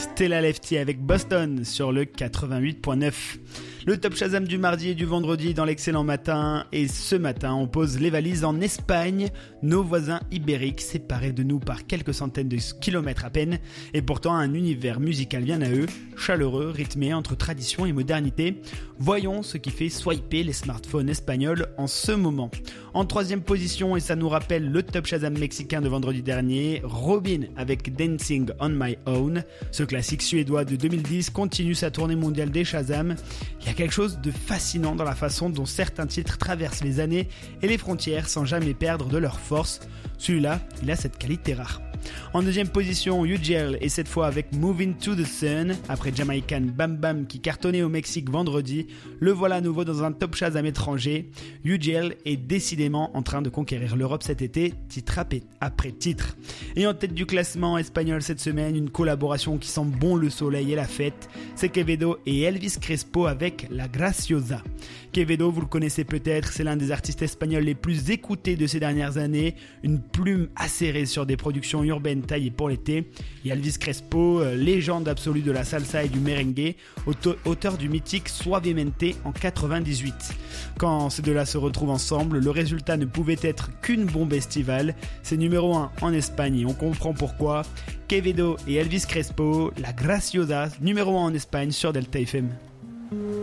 Stella Lefty avec Boston sur le 88.9. Le Top Shazam du mardi et du vendredi dans l'excellent matin. Et ce matin, on pose les valises en Espagne, nos voisins ibériques, séparés de nous par quelques centaines de kilomètres à peine. Et pourtant, un univers musical bien à eux, chaleureux, rythmé entre tradition et modernité. Voyons ce qui fait swiper les smartphones espagnols en ce moment. En troisième position, et ça nous rappelle le Top Shazam mexicain de vendredi dernier, Robyn avec Dancing on My Own. Ce classique suédois de 2010 continue sa tournée mondiale des Shazam. Il y a quelque chose de fascinant dans la façon dont certains titres traversent les années et les frontières sans jamais perdre de leur force. Celui-là, il a cette qualité rare. En deuxième position, UGL et cette fois avec Moving to the Sun. Après Jamaican Bam Bam qui cartonnait au Mexique vendredi, le voilà à nouveau dans un Top Shazam étranger. UGL est décidément en train de conquérir l'Europe cet été, titre après titre. Et en tête du classement espagnol cette semaine, une collaboration qui sent bon le soleil et la fête, c'est Quevedo et Elvis Crespo avec La Graciosa. Quevedo, vous le connaissez peut-être, c'est l'un des artistes espagnols les plus écoutés de ces dernières années, une plume acérée sur des productions urbaines taillées pour l'été. Et Elvis Crespo, légende absolue de la salsa et du merengue, auteur du mythique Suavemente en 98. Quand ces deux-là se retrouvent ensemble, le résultat ne pouvait être qu'une bombe estivale. C'est numéro 1 en Espagne et on comprend pourquoi. Quevedo et Elvis Crespo, La Graciosa, numéro 1 en Espagne sur Delta FM.